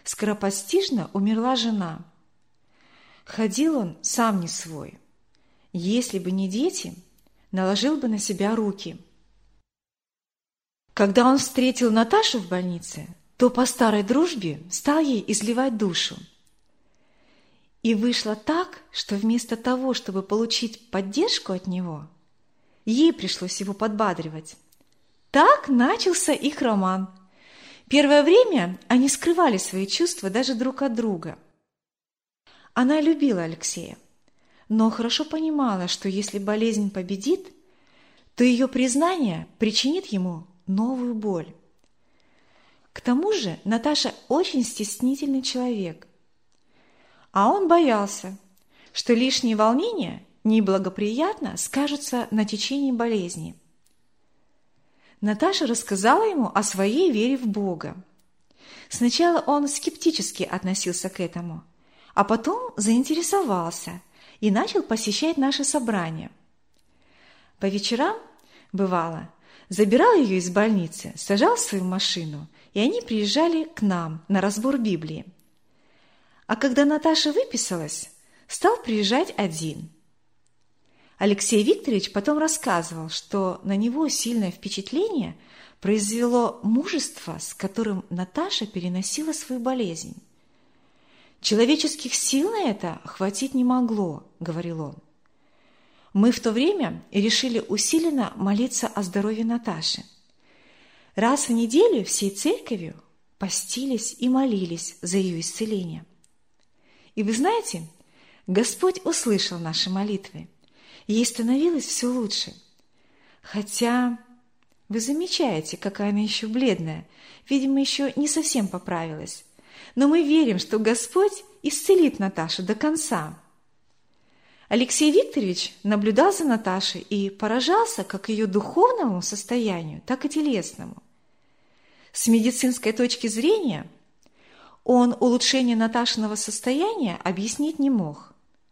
скоропостижно умерла жена. Ходил он сам не свой. Если бы не дети, наложил бы на себя руки. Когда он встретил Наташу в больнице, то по старой дружбе стал ей изливать душу. И вышло так, что вместо того, чтобы получить поддержку от него, ей пришлось его подбадривать. Так начался их роман. Первое время они скрывали свои чувства даже друг от друга. Она любила Алексея, но хорошо понимала, что если болезнь победит, то ее признание причинит ему новую боль. К тому же Наташа очень стеснительный человек, а он боялся, что лишние волнения неблагоприятно скажутся на течении болезни. Наташа рассказала ему о своей вере в Бога. Сначала он скептически относился к этому, а потом заинтересовался и начал посещать наши собрания. По вечерам, бывало, забирал ее из больницы, сажал в свою машину, и они приезжали к нам на разбор Библии. А когда Наташа выписалась, стал приезжать один. Алексей Викторович потом рассказывал, что на него сильное впечатление произвело мужество, с которым Наташа переносила свою болезнь. «Человеческих сил на это хватить не могло», — говорил он. Мы в то время решили усиленно молиться о здоровье Наташи. Раз в неделю всей церковью постились и молились за ее исцеление. И вы знаете, Господь услышал наши молитвы. Ей становилось все лучше. Хотя вы замечаете, какая она еще бледная, видимо, еще не совсем поправилась. Но мы верим, что Господь исцелит Наташу до конца. Алексей Викторович наблюдал за Наташей и поражался как ее духовному состоянию, так и телесному. С медицинской точки зрения он улучшение Наташиного состояния объяснить не мог.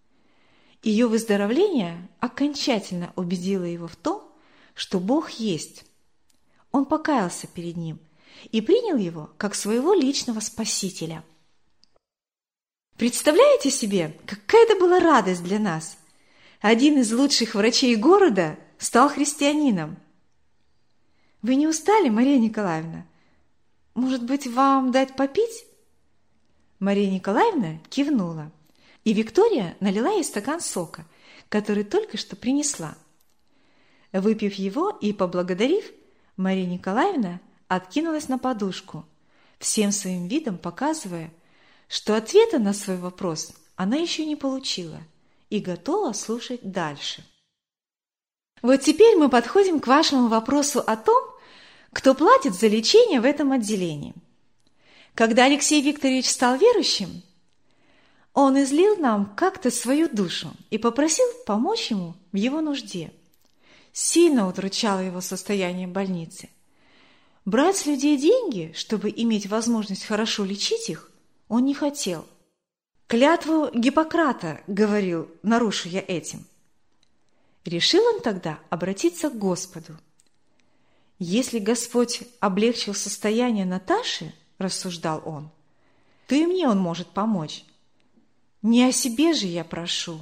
Ее выздоровление окончательно убедило его в том, что Бог есть. Он покаялся перед Ним и принял его как своего личного спасителя. Представляете себе, какая это была радость для нас? Один из лучших врачей города стал христианином. Вы не устали, Мария Николаевна? Может быть, вам дать попить? Мария Николаевна кивнула, и Виктория налила ей стакан сока, который только что принесла. Выпив его и поблагодарив, Мария Николаевна откинулась на подушку, всем своим видом показывая, что ответа на свой вопрос она еще не получила и готова слушать дальше. Вот теперь мы подходим к вашему вопросу о том, кто платит за лечение в этом отделении. Когда Алексей Викторович стал верующим, он излил нам как-то свою душу и попросил помочь ему в его нужде. Сильно удручало его состояние больницы. Брать с людей деньги, чтобы иметь возможность хорошо лечить их, он не хотел. «Клятву Гиппократа, — говорил, — нарушу я этим». Решил он тогда обратиться к Господу. «Если Господь облегчил состояние Наташи, — рассуждал он, — то и мне Он может помочь. Не о себе же я прошу».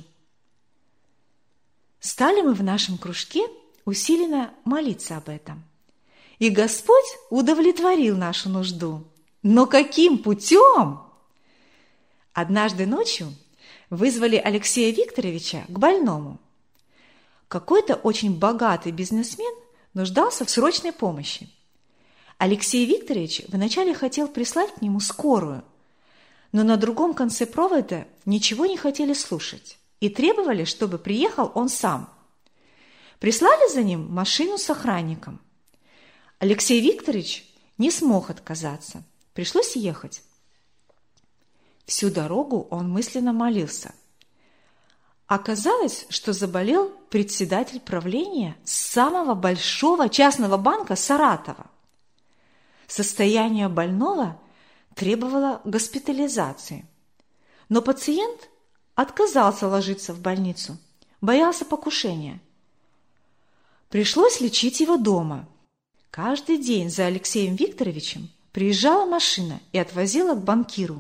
Стали мы в нашем кружке усиленно молиться об этом. И Господь удовлетворил нашу нужду. Но каким путем? Однажды ночью вызвали Алексея Викторовича к больному. Какой-то очень богатый бизнесмен нуждался в срочной помощи. Алексей Викторович вначале хотел прислать к нему скорую, но на другом конце провода ничего не хотели слушать и требовали, чтобы приехал он сам. Прислали за ним машину с охранником. Алексей Викторович не смог отказаться, пришлось ехать. Всю дорогу он мысленно молился. Оказалось, что заболел председатель правления самого большого частного банка Саратова. Состояние больного требовало госпитализации, но пациент отказался ложиться в больницу, боялся покушения. Пришлось лечить его дома. Каждый день за Алексеем Викторовичем приезжала машина и отвозила к банкиру.